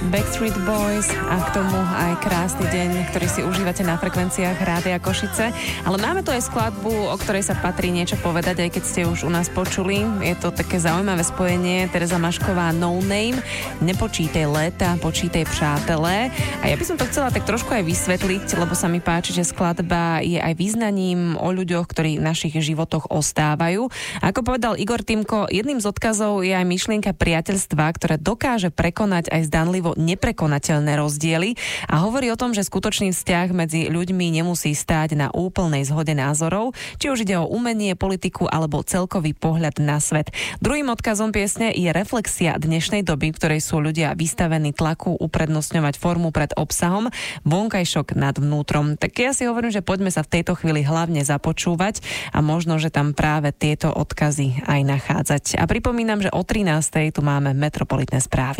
Backstreet Boys a k tomu aj krásny deň, ktorý si užívate na frekvenciách Rádia Košice. Ale máme tu aj skladbu, o ktorej sa patrí niečo povedať, aj keď ste už u nás počuli. Je to také zaujímavé spojenie. Tereza Mašková No Name. Nepočítaj léta, počítaj přátelé. A ja by som to chcela tak trošku aj vysvetliť, lebo sa mi páči, že skladba je aj význaním o ľuďoch, ktorí v našich životoch ostávajú. Ako povedal Igor Timko, jedným z odkazov je aj myšlienka priateľstva, ktoré dokáže prekonať aj zdanlivo neprekonateľné rozdiely a hovorí o tom, že skutočný vzťah medzi ľuďmi nemusí stáť na úplnej zhode názorov, či už ide o umenie, politiku alebo celkový pohľad na svet. Druhým odkazom piesne je reflexia dnešnej doby, v ktorej sú ľudia vystavení tlaku uprednostňovať formu pred obsahom, vonkajšok nad vnútrom. Tak ja si hovorím, že poďme sa v tejto chvíli hlavne započúvať a možno, že tam práve tieto odkazy aj nachádzať. A pripomínam, že o 13:00 tu máme Metropolitné správy.